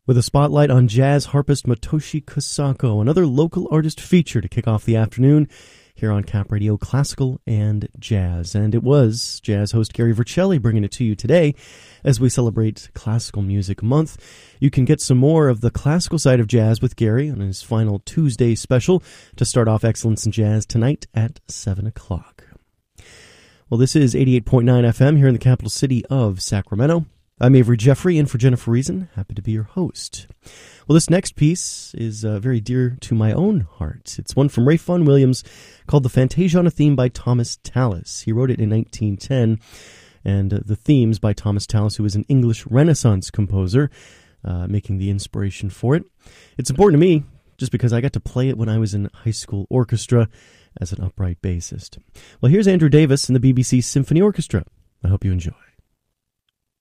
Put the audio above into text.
with a spotlight on jazz harpist Matoshi Kosako, another local artist feature to kick off the afternoon here on Cap Radio Classical and Jazz. And it was jazz host Gary Vercelli bringing it to you today as we celebrate Classical Music Month. You can get some more of the classical side of jazz with Gary on his final Tuesday special to start off Excellence in Jazz tonight at 7 o'clock. Well, this is 88.9 FM here in the capital city of Sacramento. I'm Avery Jeffrey, in for Jennifer Reason. Happy to be your host. Well, this next piece is very dear to my own heart. It's one from Ralph Vaughan Williams called The Fantasia on a Theme by Thomas Tallis. He wrote it in 1910, and the themes by Thomas Tallis, who is an English Renaissance composer, making the inspiration for it. It's important to me just because I got to play it when I was in high school orchestra as an upright bassist. Well, here's Andrew Davis and the BBC Symphony Orchestra. I hope you enjoy.